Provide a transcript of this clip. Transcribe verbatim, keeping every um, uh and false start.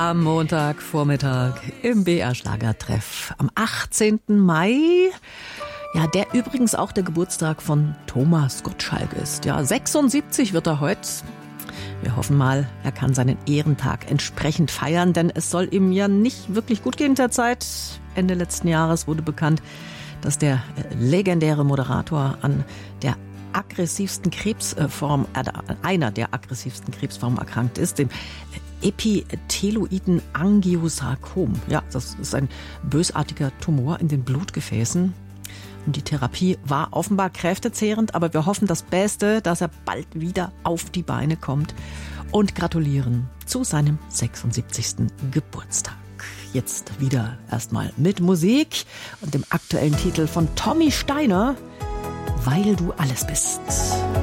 Am Montagvormittag im B R-Schlagertreff am achtzehnten Mai. Ja, der übrigens auch der Geburtstag von Thomas Gottschalk ist. Ja, sechsundsiebzig wird er heute. Wir hoffen mal, er kann seinen Ehrentag entsprechend feiern, denn es soll ihm ja nicht wirklich gut gehen derzeit. Ende letzten Jahres wurde bekannt, dass der legendäre Moderator an der aggressivsten Krebsform, äh, einer der aggressivsten Krebsformen erkrankt ist, dem Epitheloiden Angiosarkom. Ja, das ist ein bösartiger Tumor in den Blutgefäßen. Und die Therapie war offenbar kräftezehrend, aber wir hoffen das Beste, dass er bald wieder auf die Beine kommt und gratulieren zu seinem sechsundsiebzigsten Geburtstag. Jetzt wieder erstmal mit Musik und dem aktuellen Titel von Tommy Steiner, Weil du alles bist.